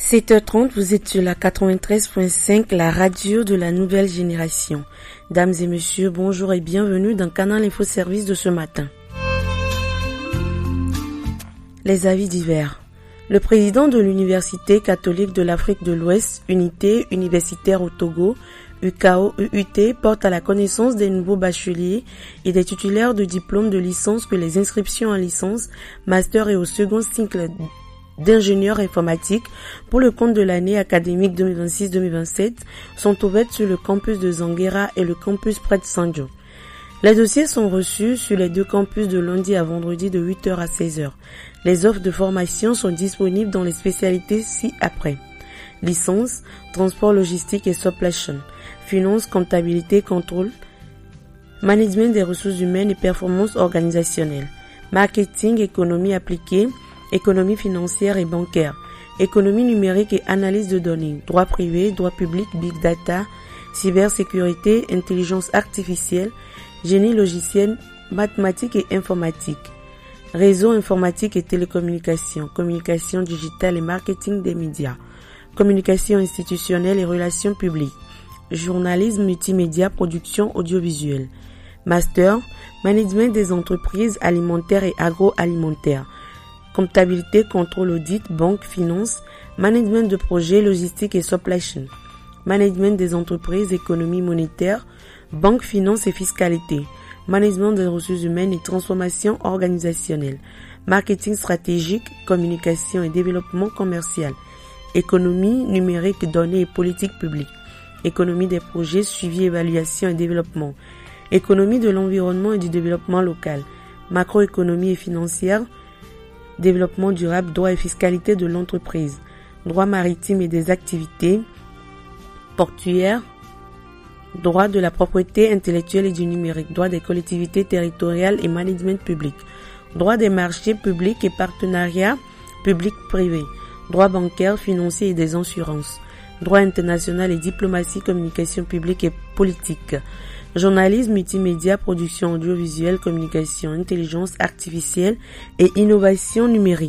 7h30, vous êtes sur la 93.5, la radio de la nouvelle génération. Dames et messieurs, bonjour et bienvenue dans Canal Info Service de ce matin. Les avis divers. Le président de l'Université catholique de l'Afrique de l'Ouest, Unité universitaire au Togo, UKO-UUT, porte à la connaissance des nouveaux bacheliers et des titulaires de diplômes de licence que les inscriptions en licence, master et au second cycle d'ingénieurs informatiques pour le compte de l'année académique 2026-2027 sont ouvertes sur le campus de Zanguera et le campus près de Sanjo. Les dossiers sont reçus sur les deux campus de lundi à vendredi de 8h à 16h. Les offres de formation sont disponibles dans les spécialités ci-après. Licence, transport logistique et supply chain, finance, comptabilité, contrôle, management des ressources humaines et performance organisationnelle, marketing, économie appliquée, économie financière et bancaire, économie numérique et analyse de données, droit privé, droit public, big data, cybersécurité, intelligence artificielle, génie logiciel, mathématiques et informatique, réseau informatique et télécommunications, communication digitale et marketing des médias, communication institutionnelle et relations publiques, journalisme multimédia, production audiovisuelle, master, management des entreprises alimentaires et agroalimentaires, comptabilité, contrôle, audit, banque, finance, management de projets, logistique et supply chain, management des entreprises, économie monétaire, banque, finance et fiscalité, management des ressources humaines et transformation organisationnelle, marketing stratégique, communication et développement commercial, économie numérique, données et politique publique, économie des projets, suivi, évaluation et développement, économie de l'environnement et du développement local, macroéconomie et financière, développement durable, droit et fiscalité de l'entreprise, droit maritime et des activités portuaires, droit de la propriété intellectuelle et du numérique, droit des collectivités territoriales et management public, droit des marchés publics et partenariats public-privé, droit bancaire, financier et des assurances, droit international et diplomatie, communication publique et politique, journalisme, multimédia, production audiovisuelle, communication, intelligence artificielle et innovation numérique.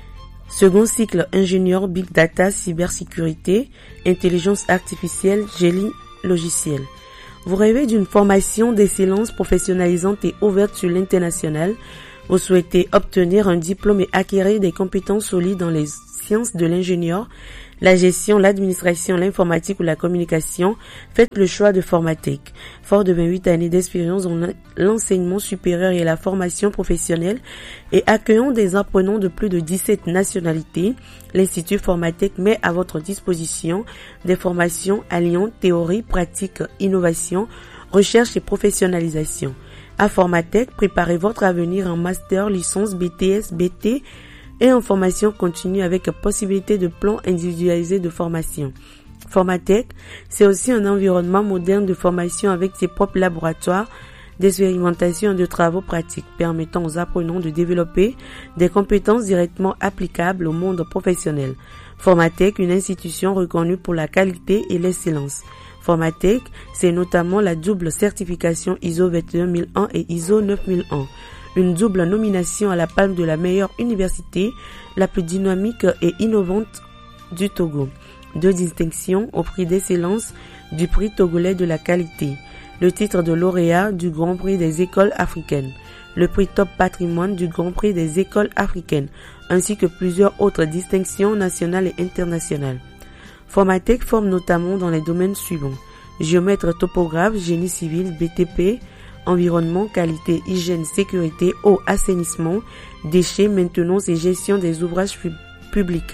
Second cycle, ingénieur, big data, cybersécurité, intelligence artificielle, génie logiciel. Vous rêvez d'une formation d'excellence professionnalisante et ouverte sur l'international. Vous souhaitez obtenir un diplôme et acquérir des compétences solides dans les sciences de l'ingénieur, la gestion, l'administration, l'informatique ou la communication. Faites le choix de Formatec. Fort de 28 années d'expérience dans l'enseignement supérieur et la formation professionnelle et accueillant des apprenants de plus de 17 nationalités, l'Institut Formatec met à votre disposition des formations alliant théorie, pratique, innovation, recherche et professionnalisation. À Formatec, préparez votre avenir en master, licence, BTS, BT et en formation continue avec possibilité de plan individualisé de formation. Formatec, c'est aussi un environnement moderne de formation avec ses propres laboratoires d'expérimentation et de travaux pratiques permettant aux apprenants de développer des compétences directement applicables au monde professionnel. Formatec, une institution reconnue pour la qualité et l'excellence. Formatec, c'est notamment la double certification ISO 21001 et ISO 9001. Une double nomination à la palme de la meilleure université, la plus dynamique et innovante du Togo. 2 distinctions au prix d'excellence du prix togolais de la qualité. Le titre de lauréat du Grand Prix des écoles africaines. Le prix Top Patrimoine du Grand Prix des écoles africaines, ainsi que plusieurs autres distinctions nationales et internationales. Formatec forme notamment dans les domaines suivants: géomètre topographe, génie civil, BTP, environnement, qualité, hygiène, sécurité, eau, assainissement, déchets, maintenance et gestion des ouvrages publics.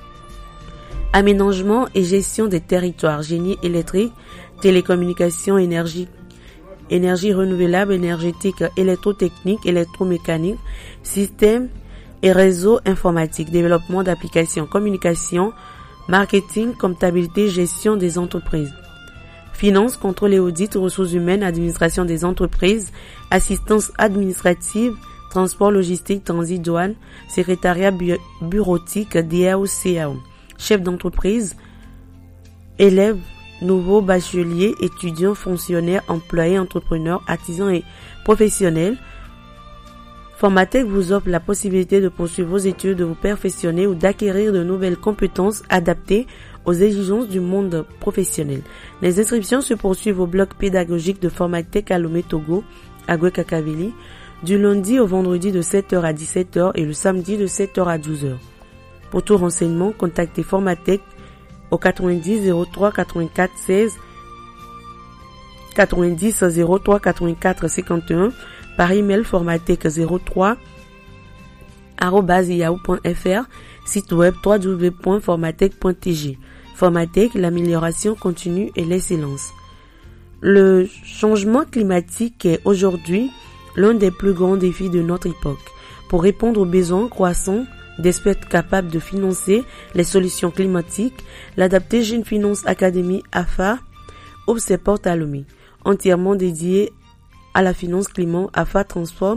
Aménagement et gestion des territoires, génie électrique, télécommunications, énergie renouvelable, énergétique, électrotechnique, électromécanique, système et réseau informatique, développement d'applications, communication, marketing, comptabilité, gestion des entreprises. Finance, contrôle et audit, ressources humaines, administration des entreprises, assistance administrative, transport logistique, transit douane, secrétariat bureautique, DAO, CAO. Chef d'entreprise, élèves, nouveaux bacheliers, étudiants, fonctionnaires, employés, entrepreneurs, artisans et professionnels. Formatec vous offre la possibilité de poursuivre vos études, de vous perfectionner ou d'acquérir de nouvelles compétences adaptées aux exigences du monde professionnel. Les inscriptions se poursuivent au bloc pédagogique de Formatec à Lomé Togo, à Goué-Kakaveli, du lundi au vendredi de 7h à 17h et le samedi de 7h à 12h. Pour tout renseignement, contactez Formatec au 90 03 84 16 90 03 84 51 par email formatec03@yahoo.fr, site web www.formatec.tg. Formatec, l'amélioration continue et l'excellence. Le changement climatique est aujourd'hui l'un des plus grands défis de notre époque. Pour répondre aux besoins croissants d'experts capables de financer les solutions climatiques, l'Adapté Jeune Finance Academy AFA ouvre ses portes à Lomé. Entièrement dédiée à la finance climat, AFA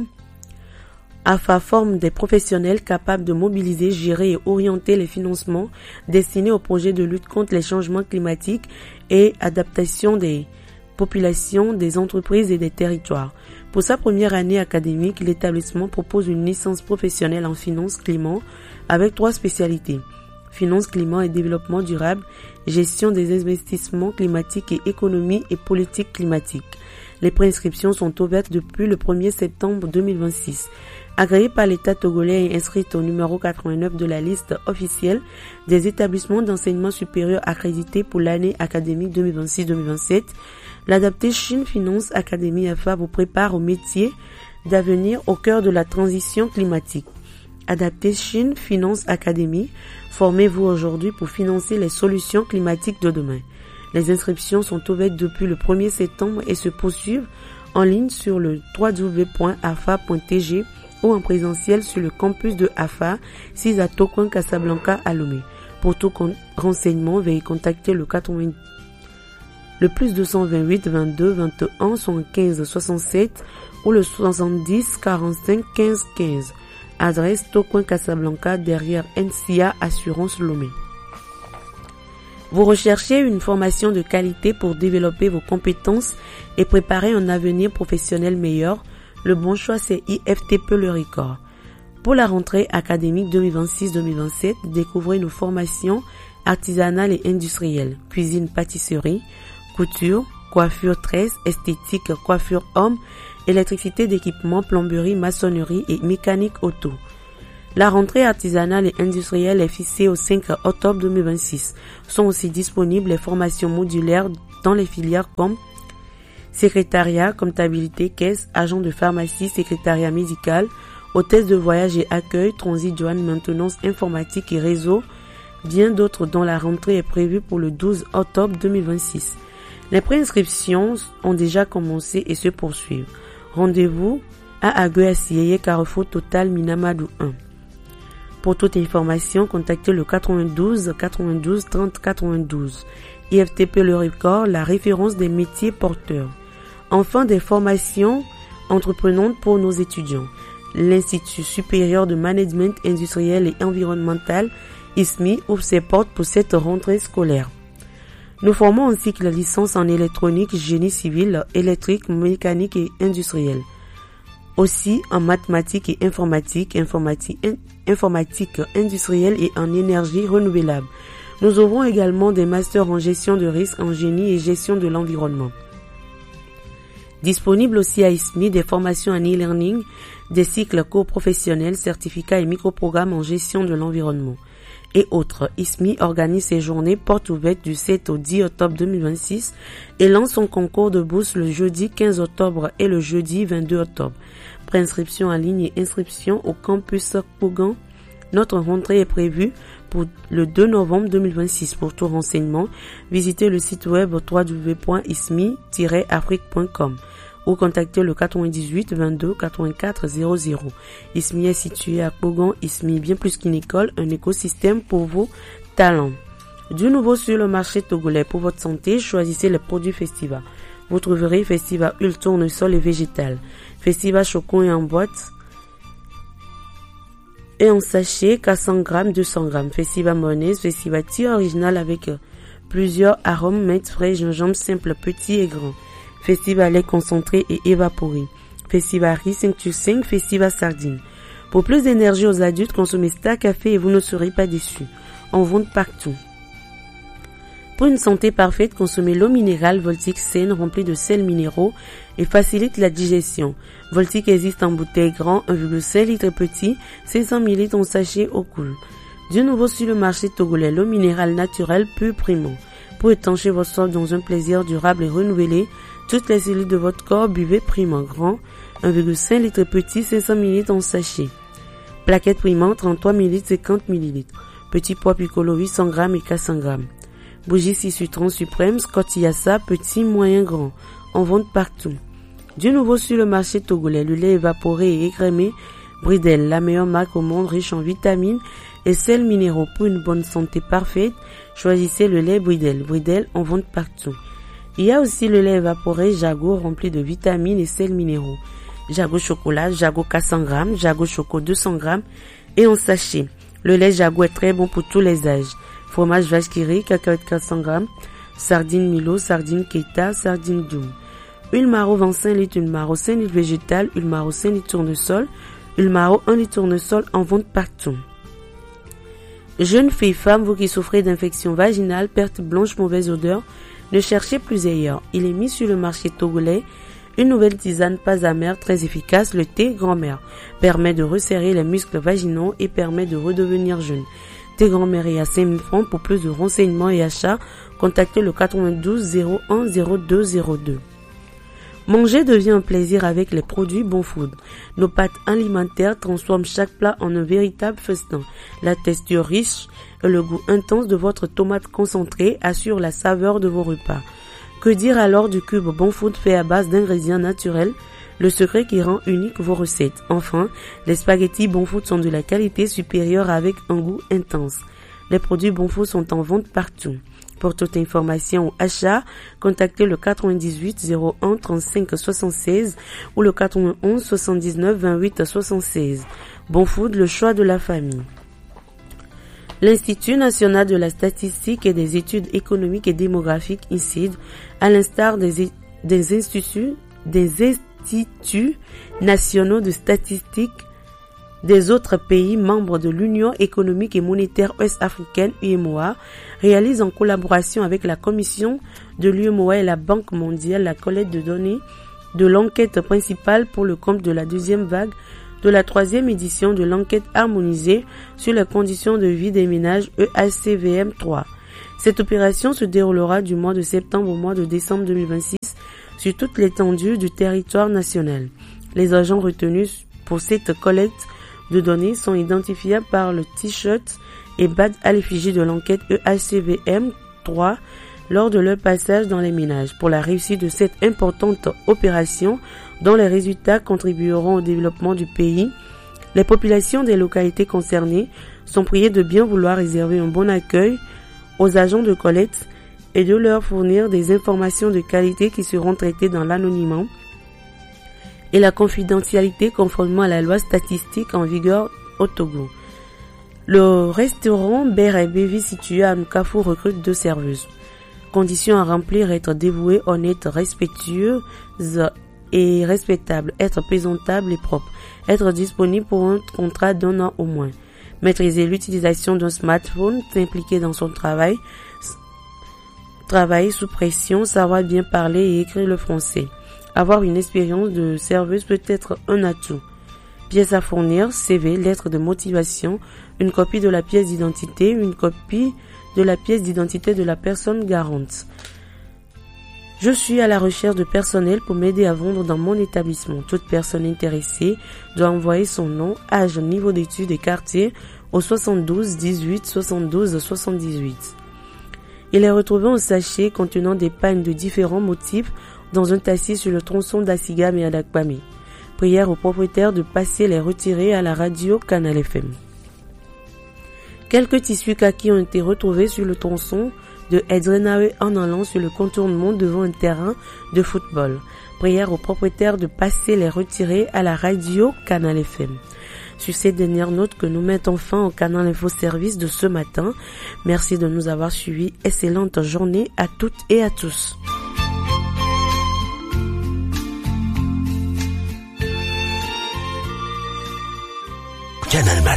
forme des professionnels capables de mobiliser, gérer et orienter les financements destinés aux projets de lutte contre les changements climatiques et adaptation des populations, des entreprises et des territoires. Pour sa première année académique, l'établissement propose une licence professionnelle en finance climat avec 3 spécialités: finance climat et développement durable, gestion des investissements climatiques et économie et politique climatique. Les préinscriptions sont ouvertes depuis le 1er septembre 2026. Agréée par l'État togolais et inscrite au numéro 89 de la liste officielle des établissements d'enseignement supérieur accrédités pour l'année académique 2026-2027, l'Adapté Jeune Finance Academy AFA vous prépare au métier d'avenir au cœur de la transition climatique. Adapté Jeune Finance Academy, formez-vous aujourd'hui pour financer les solutions climatiques de demain. Les inscriptions sont ouvertes depuis le 1er septembre et se poursuivent en ligne sur le www.afa.tg ou en présentiel sur le campus de AFA, 6 à Tokwin, Casablanca, à Lomé. Pour tout renseignement, veuillez contacter le plus 228 22 21 75 67 ou le 70 45 15 15. Adresse Tokwin, Casablanca, derrière NCA Assurance Lomé. Vous recherchez une formation de qualité pour développer vos compétences et préparer un avenir professionnel meilleur? Le bon choix, c'est IFTP Le Record. Pour la rentrée académique 2026-2027, découvrez nos formations artisanales et industrielles, cuisine, pâtisserie, couture, coiffure, tresse, esthétique, coiffure homme, électricité d'équipement, plomberie, maçonnerie et mécanique auto. La rentrée artisanale et industrielle est fixée au 5 octobre 2026. Sont aussi disponibles les formations modulaires dans les filières comme secrétariat, comptabilité, caisse, agent de pharmacie, secrétariat médical, hôtesse de voyage et accueil, transit, douane, maintenance, informatique et réseau, bien d'autres dont la rentrée est prévue pour le 12 octobre 2026. Les préinscriptions ont déjà commencé et se poursuivent. Rendez-vous à Agué-Assiyeye, Carrefour Total Minamadou 1. Pour toute information, contactez le 92 92 30 92. IFTP Le Record, la référence des métiers porteurs. Enfin, des formations entreprenantes pour nos étudiants. L'Institut supérieur de management industriel et environnemental, ISMI, ouvre ses portes pour cette rentrée scolaire. Nous formons un cycle licence en électronique, génie civil, électrique, mécanique et industriel. Aussi en mathématiques et informatique industrielle et en énergie renouvelable. Nous ouvrons également des masters en gestion de risque, en génie et gestion de l'environnement. Disponible aussi à ISMI des formations en e-learning, des cycles cours professionnels, certificats et microprogrammes en gestion de l'environnement et autres. ISMI organise ses journées portes ouvertes du 7 au 10 octobre 2026 et lance son concours de bourse le jeudi 15 octobre et le jeudi 22 octobre. Préinscription en ligne et inscription au campus Kougan. Notre rentrée est prévue pour le 2 novembre 2026. Pour tout renseignement, visitez le site web www.ismi-afrique.com ou contactez le 98 22 84 00. ISMI est situé à Kougan. ISMI, bien plus qu'une école, un écosystème pour vos talents. Du nouveau sur le marché togolais. Pour votre santé, choisissez les produits Festiva. Vous trouverez Festiva Huile, tournesol et végétal, Festiva Chocon et en boîte et en sachet 400 grammes, 200 grammes, Festiva mayonnaise, Festiva thé original avec plusieurs arômes, menthe, frais, gingembre simple, petit et grand, Festiva lait concentré et évaporé, Festiva riz 5/5, Festiva sardine. Pour plus d'énergie aux adultes, consommez Star Café et vous ne serez pas déçus. En vente partout. Pour une santé parfaite, consommez l'eau minérale Voltic saine remplie de sels minéraux et facilite la digestion. Voltic existe en bouteille grand 1,5 litre petit, 500 ml en sachet au cool. Du nouveau sur le marché togolais, l'eau minérale naturelle pure primo. Pour étancher votre soif dans un plaisir durable et renouvelé, toutes les cellules de votre corps, buvez primo grand 1,5 litre petit, 500 ml en sachet. Plaquette primo 33 ml, 50 ml. Petit pois piccolo 800 g et 400 g. Bougie 6 citron suprême, Scottiassa, petit, moyen, grand. En vente partout. Du nouveau sur le marché togolais, le lait évaporé et écrémé, Bridel, la meilleure marque au monde riche en vitamines et sels minéraux pour une bonne santé parfaite. Choisissez le lait Bridel. Bridel en vente partout. Il y a aussi le lait évaporé Jago rempli de vitamines et sels minéraux. Jago chocolat, Jago 400 g, Jago choco 200 g et en sachet. Le lait Jago est très bon pour tous les âges. Fromage vache qui rit, cacahuètes 400 g, sardine Milo, sardine Keita, sardine Doum. Huile Maro 25 litres, huile Maro 5 litres végétale, huile Maro 5 litres tournesol, huile Maro 1 litre tournesol en vente partout. Jeunes filles, femmes, vous qui souffrez d'infections vaginales, perte blanche, mauvaise odeur, ne cherchez plus ailleurs. Il est mis sur le marché togolais une nouvelle tisane pas amère très efficace, le thé grand-mère. Permet de resserrer les muscles vaginaux et permet de redevenir jeune. Thé grand-mère est à 5 000 francs. Pour plus de renseignements et achats, contactez le 92 01 02 02. Manger devient un plaisir avec les produits Bon Food. Nos pâtes alimentaires transforment chaque plat en un véritable festin. La texture riche et le goût intense de votre tomate concentrée assurent la saveur de vos repas. Que dire alors du cube Bon Food fait à base d'ingrédients naturels, le secret qui rend unique vos recettes. Enfin, les spaghettis Bon Food sont de la qualité supérieure avec un goût intense. Les produits Bon Food sont en vente partout. Pour toute information ou achat, contactez le 98 01 35 76 ou le 91 79 28 76. Bon Food, le choix de la famille. L'Institut national de la statistique et des études économiques et démographiques INSEAD, à l'instar des instituts nationaux de statistique des autres pays membres de l'Union économique et monétaire ouest-africaine UEMOA, réalise en collaboration avec la Commission de l'UEMOA et la Banque mondiale la collecte de données de l'enquête principale pour le compte de la deuxième vague de la 3e édition de l'enquête harmonisée sur les conditions de vie des ménages EACVM 3. Cette opération se déroulera du mois de septembre au mois de décembre 2026 sur toute l'étendue du territoire national. Les agents retenus pour cette collecte de données sont identifiables par le t-shirt et badge à l'effigie de l'enquête EACVM 3 lors de leur passage dans les ménages. Pour la réussite de cette importante opération, dont les résultats contribueront au développement du pays, les populations des localités concernées sont priées de bien vouloir réserver un bon accueil aux agents de collecte et de leur fournir des informations de qualité qui seront traitées dans l'anonymat et la confidentialité conformément à la loi statistique en vigueur au Togo. Le restaurant Ber et Bévi situé à Nkafou recrute 2 serveuses. Conditions à remplir: être dévouée, honnête, respectueuse et respectable, être présentable et propre, être disponible pour un contrat d'1 an au moins, maîtriser l'utilisation d'un smartphone, s'impliquer dans son travail, travailler sous pression, savoir bien parler et écrire le français. Avoir une expérience de serveuse peut être un atout. Pièces à fournir: CV, lettre de motivation, une copie de la pièce d'identité, une copie de la pièce d'identité de la personne garante. Je suis à la recherche de personnel pour m'aider à vendre dans mon établissement. Toute personne intéressée doit envoyer son nom, âge, niveau d'études et quartier au 72 18 72 78. Il est retrouvé en sachet contenant des pagnes de différents motifs dans un tassier sur le tronçon d'Assigam et Adakpame. Prière au propriétaire de passer les retirer à la radio Canal FM. Quelques tissus kaki ont été retrouvés sur le tronçon de Edrenawe en allant sur le contournement devant un terrain de football. Prière au propriétaire de passer les retirer à la radio Canal FM. Sur ces dernières notes que nous mettons fin au Canal Info Service de ce matin. Merci de nous avoir suivis. Excellente journée à toutes et à tous. Canal Matin.